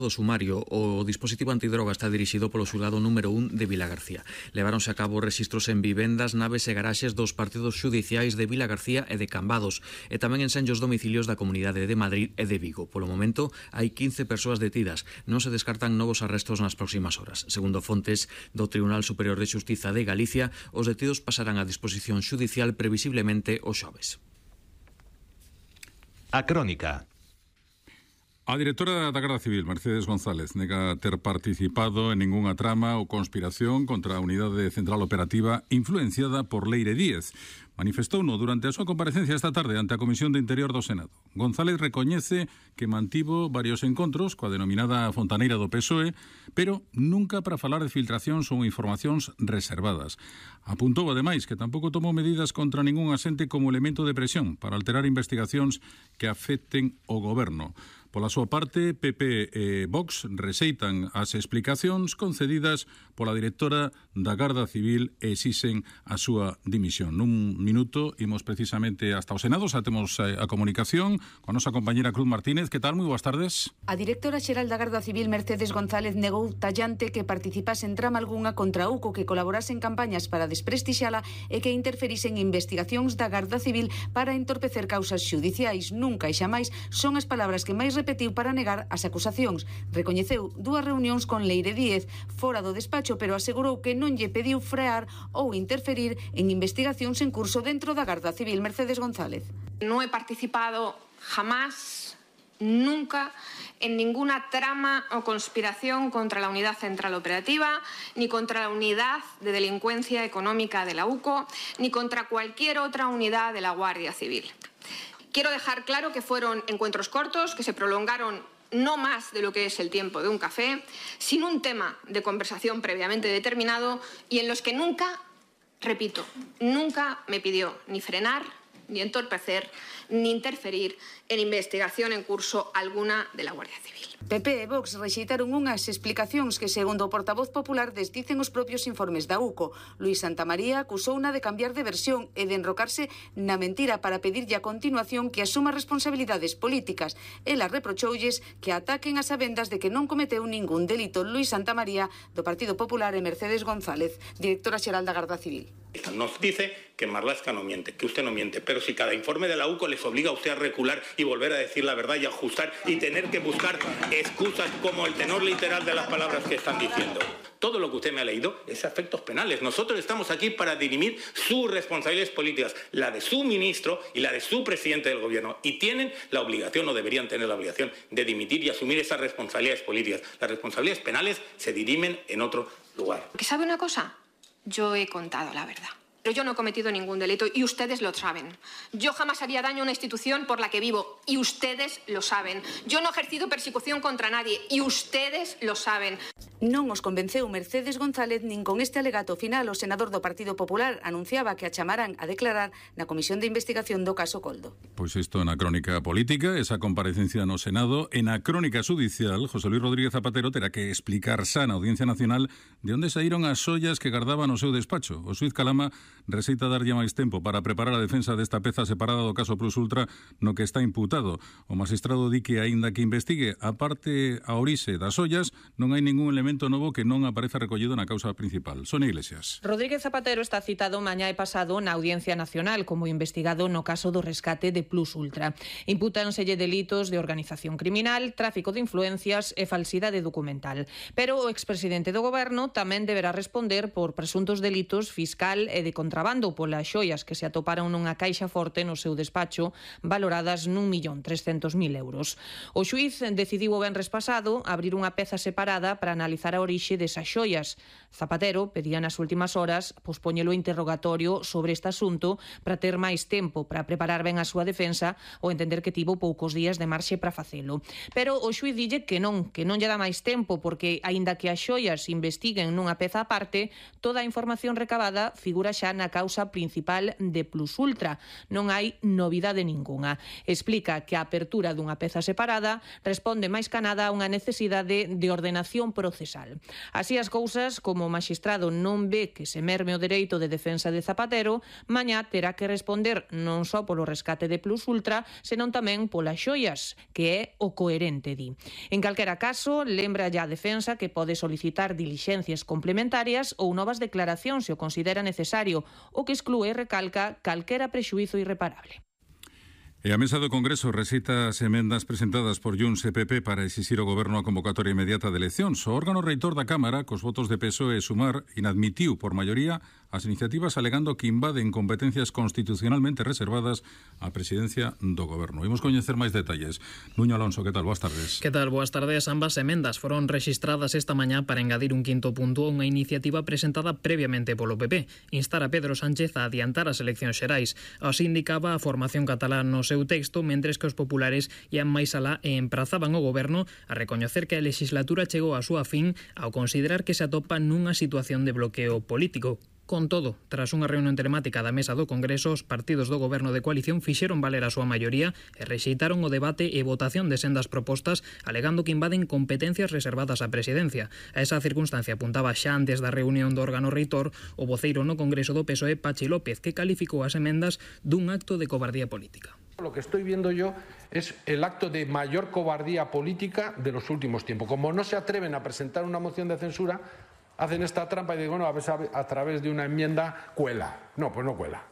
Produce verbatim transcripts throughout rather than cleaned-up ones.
Do sumario, o dispositivo antidroga está dirixido polo xulgado número un de Vilagarcía. Leváronse a cabo rexistros en vivendas, naves e garaxes dos partidos xudiciais de Vilagarcía e de Cambados, e tamén en senllos domicilios da Comunidade de Madrid e de Vigo. Polo momento, hai quince persoas detidas. Non se descartan novos arrestos nas próximas horas. Segundo fontes do Tribunal Superior de Xustiza de Galicia, os detidos pasarán a disposición xudicial previsiblemente o xoves. A Crónica. A directora da Garda Civil, Mercedes González, nega ter participado en ningunha trama ou conspiración contra a Unidade Central Operativa influenciada por Leire Díez. Manifestouno durante a súa comparecencia esta tarde ante a Comisión de Interior do Senado. González recoñece que mantivo varios encontros coa denominada fontaneira do P S O E, pero nunca para falar de filtracións ou informacións reservadas. Apuntou, ademais, que tampouco tomou medidas contra ningún asente como elemento de presión para alterar investigacións que afecten o goberno. Pola súa parte, P P e Vox rexeitan as explicacións concedidas pola directora da Garda Civil e exixen a súa dimisión. Nun minuto imos precisamente hasta o Senado, xa temos a comunicación con a nosa compañera Cruz Martínez. Que tal? Moi boas tardes. A directora xeral da Garda Civil, Mercedes González, negou tallante que participase en trama algunha contra UCO, que colaborase en campañas para desprestixala e que interferise en investigacións da Garda Civil para entorpecer causas xudiciais. Nunca e xamais son as palabras que máis repetiu para negar as acusacións. Recoñeceu dúas reunións con Leire Díez fora do despacho, pero asegurou que non lle pediu frear ou interferir en investigacións en curso dentro da Garda Civil. Mercedes González. No he participado jamás, nunca, en ninguna trama o conspiración contra la Unidad Central Operativa, ni contra la Unidad de Delincuencia Económica de la UCO, ni contra cualquier otra unidad de la Guardia Civil. Quiero dejar claro que fueron encuentros cortos, que se prolongaron no más de lo que es el tiempo de un café, sin un tema de conversación previamente determinado y en los que nunca, repito, nunca me pidió ni frenar, ni entorpecer, ni interferir en investigación en curso alguna de la Guardia Civil. P P e Vox rexeitaron unhas explicacións que, segundo o portavoz popular, desdicen os propios informes da UCO. Luís Santamaría acusouna de cambiar de versión e de enrocarse na mentira para pedirlle a continuación que asuma responsabilidades políticas. Ela reprochoulles que ataquen as sabendas de que non cometeu ningún delito. Luís Santamaría, do Partido Popular, e Mercedes González, directora xeral da Garda Civil. Nos dice que Marlaska no miente, que usted no miente, pero si cada informe de la UCO les obliga a usted a recular y volver a decir la verdad y ajustar y tener que buscar excusas como el tenor literal de las palabras que están diciendo. Todo lo que usted me ha leído es a efectos penales. Nosotros estamos aquí para dirimir sus responsabilidades políticas, la de su ministro y la de su presidente del gobierno. Y tienen la obligación, o deberían tener la obligación, de dimitir y asumir esas responsabilidades políticas. Las responsabilidades penales se dirimen en otro lugar. ¿Que sabe una cosa? Yo he contado la verdad. Pero yo no he cometido ningún delito y ustedes lo saben. Yo jamás haría daño a una institución por la que vivo y ustedes lo saben. Yo no he ejercido persecución contra nadie y ustedes lo saben. Non os convenceu Mercedes González nin con este alegato final. O senador do Partido Popular anunciaba que a chamarán a declarar na Comisión de Investigación do caso Coldo. Pois isto na crónica política, esa comparecencia no Senado. En a crónica judicial, José Luis Rodríguez Zapatero terá que explicar xa na Audiencia Nacional de onde saíron as ollas que gardaba no seu despacho. O xuíz Calama receita darlle máis tempo para preparar a defensa desta peza separada do caso Plus Ultra no que está imputado. O magistrado di que, aínda que investigue a parte a orixe das ollas, non hai ningún elemento novo que non aparece recollido na causa principal. Sonia Iglesias. Rodríguez Zapatero está citado mañá e pasado na Audiencia Nacional como investigado no caso do rescate de Plus Ultra. Impútanselle delitos de organización criminal, tráfico de influencias e falsidade documental. Pero o expresidente do goberno tamén deberá responder por presuntos delitos fiscal e de contrabando polas xoias que se atoparon nunha caixa forte no seu despacho valoradas nun millón trescentos mil euros. O xuíz decidiu o venres pasado abrir unha peza separada para analizar a orixe desas xoias. Zapatero pedía nas últimas horas pospoñelo interrogatorio sobre este asunto para ter máis tempo para preparar ben a súa defensa ou entender que tivo poucos días de marxe para facelo. Pero o xuíz dille que non, que non lle dá máis tempo porque, aínda que as xoias investiguen nunha peza aparte, toda a información recabada figura xa na causa principal de Plus Ultra. Non hai novidade ningunha. Explica que a apertura dunha peza separada responde máis ca nada a unha necesidade de ordenación procesal procesal. Así as cousas, como o maxistrado non ve que se merme o dereito de defensa de Zapatero, mañá terá que responder non só polo rescate de Plus Ultra, senón tamén polas xoias, que é o coherente, di. En calquera caso, lembra ya a defensa que pode solicitar dilixencias complementarias ou novas declaracións se o considera necesario, o que exclúe e recalca calquera prexuízo irreparable. E a mesa do Congreso recita as emendas presentadas por Junts e P P para exixir ao Goberno a convocatoria inmediata de eleccións. O órgano reitor da Cámara, cos votos de P S O E e Sumar, inadmitiu por maioría as iniciativas alegando que invaden competencias constitucionalmente reservadas á presidencia do Goberno. Imos coñecer máis detalles. Nuño Alonso, que tal? Boas tardes. Que tal? Boas tardes. Ambas emendas foron rexistradas esta mañá para engadir un quinto punto a unha iniciativa presentada previamente polo P P. Instar a Pedro Sánchez a adiantar as eleccións xerais. Así indicaba a formación catalán no seu texto, mentres que os populares ian máis alá e emprazaban o Goberno a recoñecer que a legislatura chegou á súa fin ao considerar que se atopa nunha situación de bloqueo político. Con todo, tras unha reunión telemática da mesa do Congreso, os partidos do Goberno de coalición fixeron valer a súa maioría e rexeitaron o debate e votación de sendas propostas, alegando que invaden competencias reservadas á presidencia. A esa circunstancia apuntaba xa antes da reunión do órgano reitor o voceiro no Congreso do P S O E, Pachi López, que calificou as emendas dun acto de cobardía política. Lo que estoy viendo yo es el acto de mayor cobardía política de los últimos tiempos. Como no se atreven a presentar una moción de censura, hacen esta trampa y dicen, bueno, a ver, a través de una enmienda cuela. No, pues no cuela.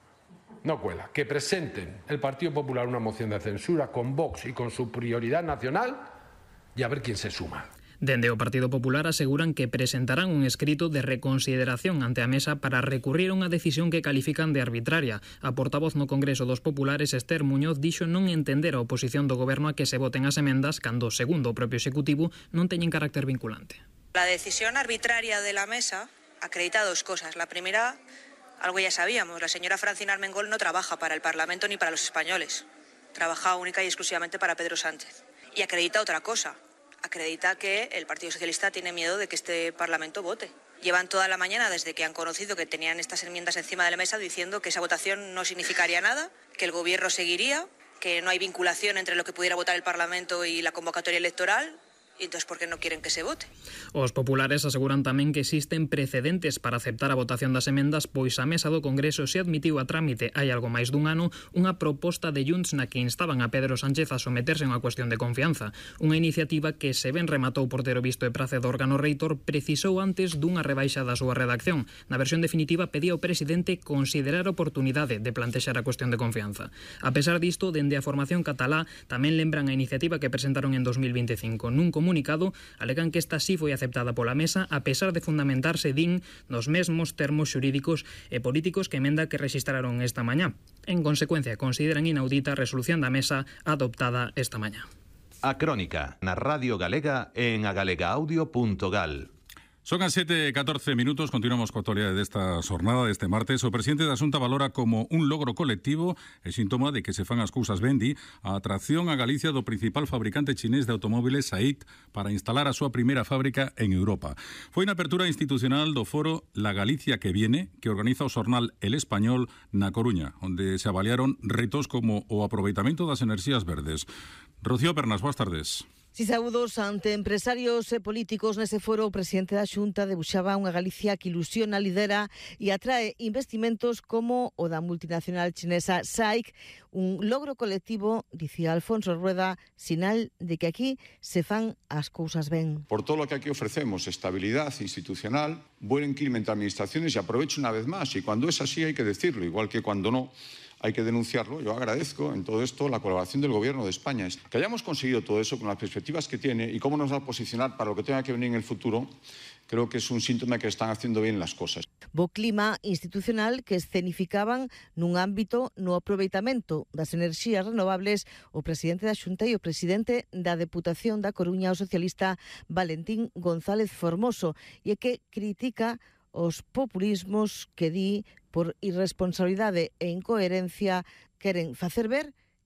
No cuela. Que presenten el Partido Popular una moción de censura con Vox y con su prioridad nacional y a ver quién se suma. Dende o Partido Popular aseguran que presentarán un escrito de reconsideración ante a mesa para recurrir a unha decisión que califican de arbitraria. A portavoz no Congreso dos Populares, Esther Muñoz, dixo non entender a oposición do Goberno a que se voten as emendas cando, segundo o propio Executivo, non teñen carácter vinculante. La decisión arbitraria de la mesa acredita dos cosas. La primera, algo ya sabíamos, la señora Francina Armengol no trabaja para el Parlamento ni para los españoles. Trabaja única y exclusivamente para Pedro Sánchez. Y acredita otra cosa. Acredita que el Partido Socialista tiene miedo de que este Parlamento vote. Llevan toda la mañana, desde que han conocido que tenían estas enmiendas encima de la mesa, diciendo que esa votación no significaría nada, que el Gobierno seguiría, que no hay vinculación entre lo que pudiera votar el Parlamento y la convocatoria electoral. E entón, por que non queren que se vote? Os populares aseguran tamén que existen precedentes para aceptar a votación das emendas, pois a mesa do Congreso se admitiu a trámite hai algo máis dun ano unha proposta de Junts na que instaban a Pedro Sánchez a someterse a unha cuestión de confianza. Unha iniciativa que, se ben rematou por ter o visto e prace do órgano reitor, precisou antes dunha rebaixa da súa redacción. Na versión definitiva pedía ao presidente considerar a oportunidade de plantexar a cuestión de confianza. A pesar disto, dende a formación catalá tamén lembran a iniciativa que presentaron en dos mil veinticinco. Nun común comunicado, alegan que esta sí foi aceptada pola mesa a pesar de fundamentarse, din, nos mesmos termos xurídicos e políticos que emenda que rexistraron esta mañá. En consecuencia, consideran inaudita a resolución da mesa adoptada esta mañá. A Crónica, na Radio Galega en agalegaaudio punto gal. Son as sete e catorce minutos, continuamos coa actualidade desta xornada deste martes. O presidente da Xunta valora como un logro colectivo e síntoma de que se fan as cousas ben, di, a atracción a Galicia do principal fabricante chinés de automóviles SAIC para instalar a súa primeira fábrica en Europa. Foi na apertura institucional do foro La Galicia que viene, que organiza o xornal El Español na Coruña, onde se avaliaron retos como o aproveitamento das enerxías verdes. Rocío Pernas, boas tardes. Si saúdos ante empresarios e políticos nese foro, o presidente da Xunta debuxaba unha Galicia que ilusiona, lidera e atrae investimentos como o da multinacional chinesa SAIC, un logro colectivo, dicía Alfonso Rueda, sinal de que aquí se fan as cousas ben. Por todo lo que aquí ofrecemos, estabilidad institucional, buen clima entre administraciones, y aprovecho una vez más, y cuando es así hay que decirlo, igual que cuando no, hay que denunciarlo. Yo agradezco en todo esto la colaboración del Gobierno de España. Que hayamos conseguido todo eso con las perspectivas que tiene y cómo nos va a posicionar para lo que tenga que venir en el futuro, creo que es un síntoma que están haciendo bien las cosas. Bo clima institucional que escenificaban nun ámbito no aproveitamento das enerxías renovables o presidente da Xunta e o presidente da Deputación da Coruña, o socialista Valentín González Formoso, e que critica os populismos que di por irresponsabilidade e incoherencia queren facer ver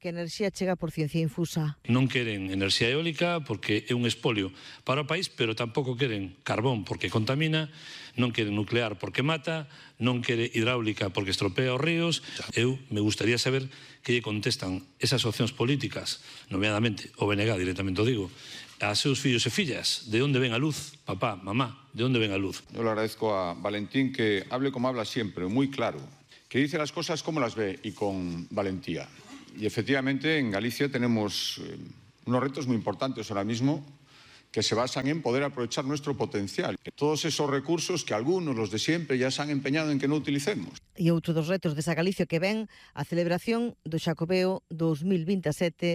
que a enerxía chega por ciencia infusa. Non queren enerxía eólica porque é un espolio para o país, pero tampouco queren carbón porque contamina, non queren nuclear porque mata, non quere hidráulica porque estropea os ríos. Eu me gustaría saber que lle contestan esas opcións políticas, nomeadamente o B N G, directamente o digo, a seus fillos e fillas. De onde ven a luz? Papá, mamá, de onde ven a luz? Yo le agradezco a Valentín que hable como habla siempre, muy claro, que dice las cosas como las ve y con valentía. Y efectivamente en Galicia tenemos eh, unos retos muy importantes ahora mismo que se basan en poder aprovechar nuestro potencial. Todos esos recursos que algunos, los de siempre, ya se han empeñado en que no utilicemos. E outro dos retos desa Galicia que ven, a celebración do Xacobeo dos mil veintisiete